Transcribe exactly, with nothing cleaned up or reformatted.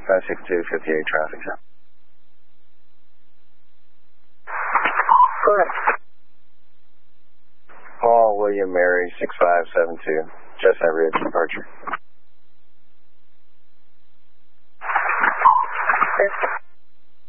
five six two, fifty-eight traffic, sir. Go ahead. Paul William Mary, six five seven two, Chestnut Ridge, departure.